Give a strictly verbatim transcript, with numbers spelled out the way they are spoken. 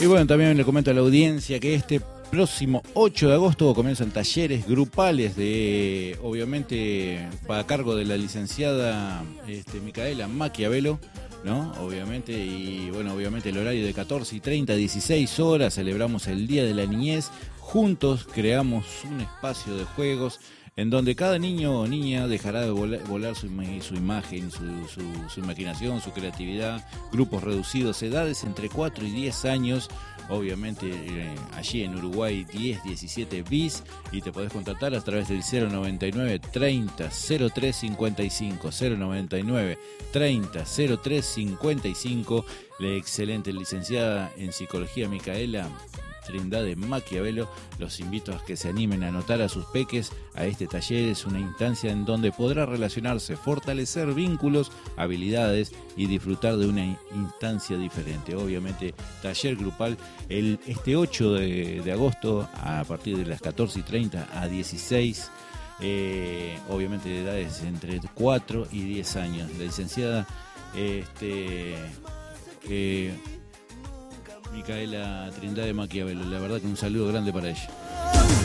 Y bueno, también le comento a la audiencia que este próximo ocho de agosto comienzan talleres grupales de, obviamente, para cargo de la licenciada este, Micaela Maquiavelo, ¿no? Obviamente, y bueno, obviamente el horario de catorce y treinta a dieciséis horas, celebramos el Día de la Niñez, juntos creamos un espacio de juegos en donde cada niño o niña dejará de volar, volar su, su imagen, su, su, su imaginación, su creatividad, grupos reducidos, edades entre cuatro y diez años, obviamente eh, allí en Uruguay diez diecisiete bis, y te podés contactar a través del cero noventa y nueve treinta cero tres cincuenta y cinco, cero noventa y nueve treinta cero tres cincuenta y cinco. La excelente licenciada en psicología Micaela Trindade Maquiavelo los invito a que se animen a anotar a sus peques a este taller. Es una instancia en donde podrá relacionarse, fortalecer vínculos, habilidades y disfrutar de una instancia diferente. Obviamente, taller grupal el este ocho de, de agosto a partir de las catorce y treinta a dieciséis, eh, obviamente de edades entre cuatro y diez años. La licenciada este eh, Micaela Trindade Maquiavelo, la verdad que un saludo grande para ella.